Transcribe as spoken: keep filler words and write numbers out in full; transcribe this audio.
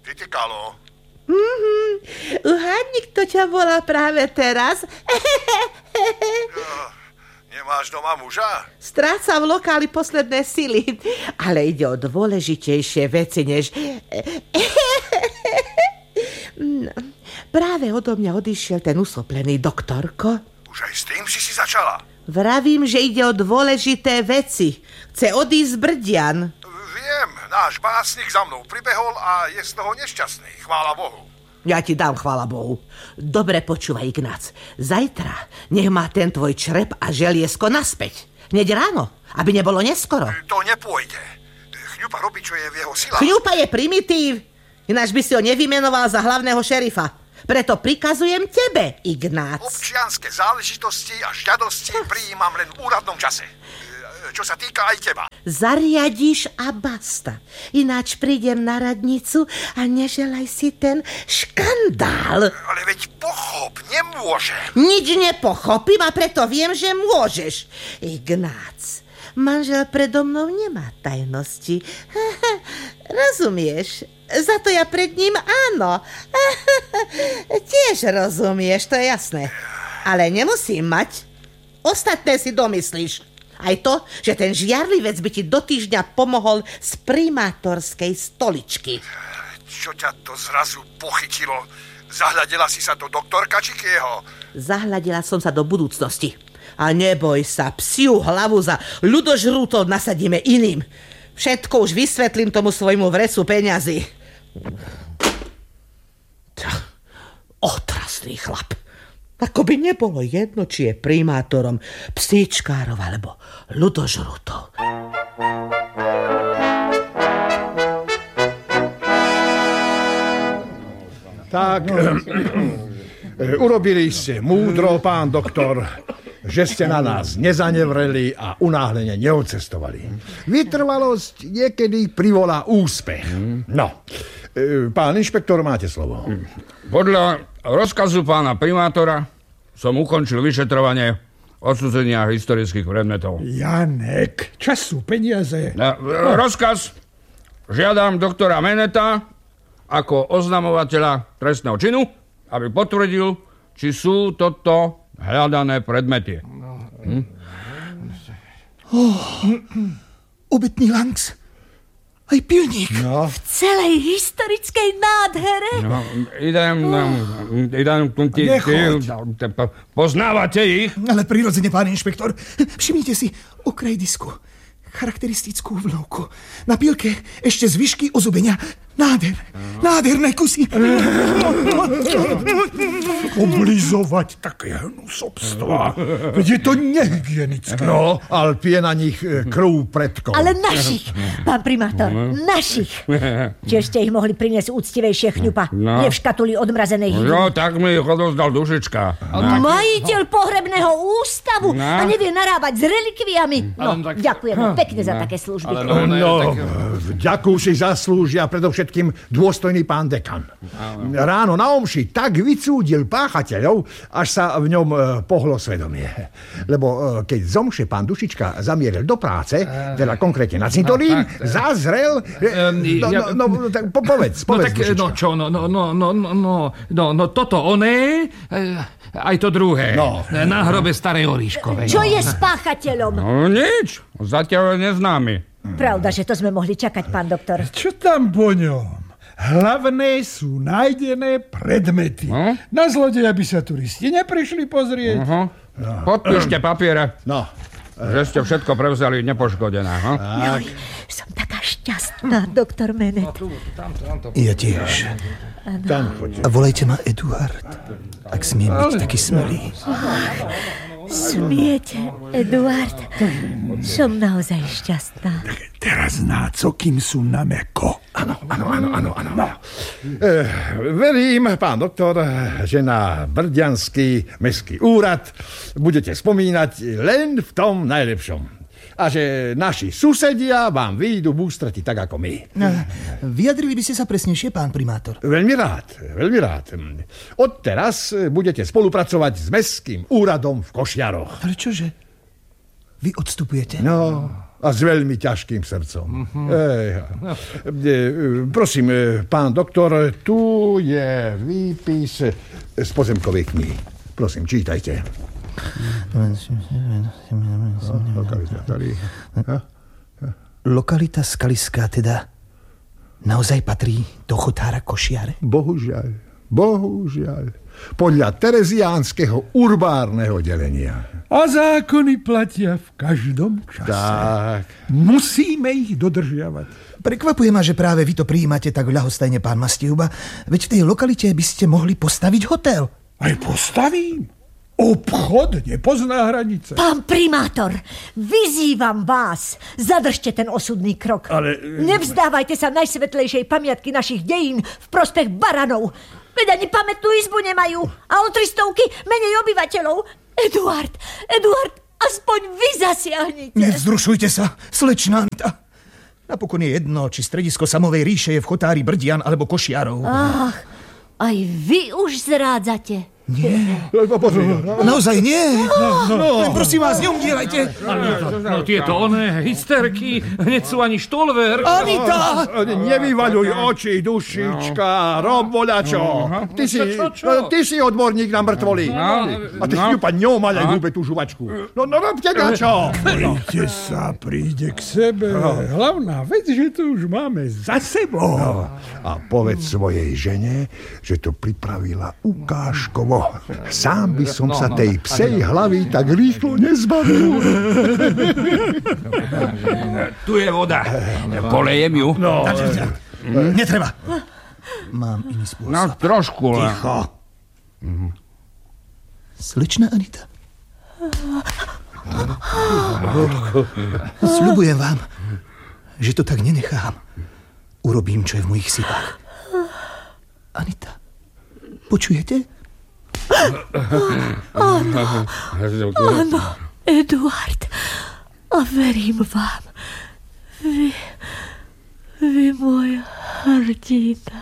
Titikalo. Mhm. Uhádni, kto ťa volá práve teraz? Nemáš doma muža? Stráca v lokáli posledné sily, ale ide o dôležitejšie veci, než... No, práve odo mňa odišiel ten usoplený doktorko. Už aj s tým si si začala? Vravím, že ide o dôležité veci. Chce odísť z Brdian. Viem, náš básnik za mnou pribehol a je z toho nešťastný, chvála Bohu. Ja ti dám, chvála Bohu. Dobre počúvaj, Ignác. Zajtra nech má ten tvoj črep a želiesko naspäť. Hneď ráno, aby nebolo neskoro. To nepôjde. Chňupa robí, čo je v jeho silách. Chňupa je primitív. Ináč by si ho nevymenoval za hlavného šerifa. Preto prikazujem tebe, Ignác. Občianske záležitosti a žiadosti prijímam len v úradnom čase. Čo sa týka aj teba. Zariadiš a basta. Ináč prídem na radnicu a neželaj si ten škandál. Ale veď pochop, nemôžem. Nič nepochopím a preto viem, že môžeš. Ignác, manžel predo mnou nemá tajnosti. Rozumieš? Za to ja pred ním áno. Tiež rozumieš, to je jasné. Ale nemusím mať. Ostatné si domyslíš. Aj to, že ten žiarlivec by ti do týždňa pomohol z primátorskej stoličky. Čo ťa to zrazu pochytilo? Zahľadila si sa do doktorka Čikého? Zahľadila som sa do budúcnosti. A neboj sa, psiu hlavu za ľudožrútov nasadíme iným. Všetko už vysvetlím tomu svojmu vrecu peňazí. Otrasný chlap. Ako by nebolo jedno, či je primátorom psíčkárov alebo ľudožrútov. Tak, urobili ste múdro, pán doktor, že ste na nás nezanevreli a unáhlene neodcestovali. Vytrvalosť niekedy privolá úspech. No, pán inšpektor, máte slovo. Podľa rozkazu pána primátora som ukončil vyšetrovanie odsudzenia historických predmetov. Janek, čas sú peniaze. Na, rozkaz žiadam doktora Meneta ako oznamovateľa trestného činu, aby potvrdil, či sú toto hľadané predmety. Hm? Oh, obetný langs. Aj pilník. No. V celej historickej nádhere. No, idem... Oh. idem ti, ti, poznávate ich? Ale prirodzene, pán inšpektor. Všimnite si okraj disku. Charakteristickú vlovku. Na pilke ešte zvyšky ozubenia. Nádher. Nádherné kusy. Oblizovať také hnusobstvá. Veď je to nehygienické. No, ale pije na nich krv predkov. Ale našich, pán primátor, našich. Čiže ste ich mohli priniesť úctivejšie chňupa. No. Nie v škatuli odmrazenej hydy. No, tak mi ich odozdal Dušička. Majiteľ pohrebného ústavu no. a nevie narábať s relikviami. No, tak... ďakujeme pekne no. za také služby. Ale no, no, tak... Vďaku si zaslúžia predovšetkým dôstojný pán dekan. Ráno na omši tak vycúdil páchateľov, až sa v ňom pohlo svedomie. Lebo keď z omše pán Dušička zamieril do práce, teda konkrétne na cintorín, no, zazrel... Um, no, ja, no, no, tak po, povedz, povedz, no, tak, no čo, no, no, no, no, no, no, no, toto oné, aj to druhé. No. Na hrobe starej Oríškovej. Čo je s páchateľom? No nič, zatiaľ neznámy. Pravda, že to sme mohli čakať, pán doktor. Čo tam po ňom? Hlavné sú nájdené predmety. No? Na zlodeja by sa turisti neprišli pozrieť. Uh-huh. No. Podpíšte papiere, no. že ste všetko prevzali nepoškodené. Huh? Joj, som taká šťastná, doktor Menet. Ja tiež. Tam A volajte ma Eduard, ak smiem byť taký smelý. Smiete, Eduard. Som naozaj šťastná. Teraz na co, kým sú na meko. Áno, áno, áno, áno, áno. No. E, verím, pán doktor, že na Brdianský mestský úrad budete spomínať len v tom najlepšom. A že naši susedia vám vyjdu v ústreti tak ako my. No, vyjadrili by ste sa presnejšie, pán primátor? Veľmi rád, veľmi rád. Odteraz budete spolupracovať s mestským úradom v Košiaroch. Ale čože? Vy odstupujete? No, A s veľmi ťažkým srdcom. Uh-huh. Ej, prosím, pán doktor, tu je výpis z pozemkovej knihy. Prosím, čítajte. Lokalita, Lokalita Skaliská teda naozaj patrí do chotára Košiare? Bohužiaľ, bohužiaľ. Podľa tereziánskeho urbárneho delenia. A zákony platia v každom čase. Tak. Musíme ich dodržiavať. Prekvapuje ma, že práve vy to prijímate tak ľahostajne, pán Mastiehuba. Veď v tej lokalite by ste mohli postaviť hotel. Aj postavím. Obchod nepozná hranice. Pán primátor, vyzývam vás, zadržte ten osudný krok. Ale... Nevzdávajte sa najsvetlejšej pamiatky našich dejín v prospech baranov. Veď ani pamätnú izbu nemajú. A o tristovky menej obyvateľov. Eduard, Eduard, aspoň vy zasiahnite. Nevzrušujte sa, slečná Anita. Napokon je jedno, či stredisko Samovej ríše je v chotári Brdian alebo Košiarov. Ach, aj vy už zrádzate. Nie. Naozaj nie. No, no. Len prosím vás, neumdierajte. No, no tieto oné hysterky, hneď sú ani štolver. Anita! Nevyvaľuj oči, dušička, rob voľačo. Ty si, ty si odborník na mŕtvoly. A ty si pa ňomaľaj húbe tú žuvačku. No, no robte dačo. Príďte sa, príde k sebe. Hlavná vec, že to už máme za sebou. No. A povedz svojej žene, že to pripravila ukážkovo. Sám by som no, sa tej no, psej no. hlavy tak rýchlo nezbavil. Tu je voda. Polejem ju. No. Mm. Netreba. Mám iný spôsob. No, trošku. Ticho. Mm. Slečná Anita. Sľubujem vám, že to tak nenechám. Urobím, čo je v mojich silách. Anita, počujete? Áno, áno, Eduard. A verím vám. Vy, vy moja hrdina.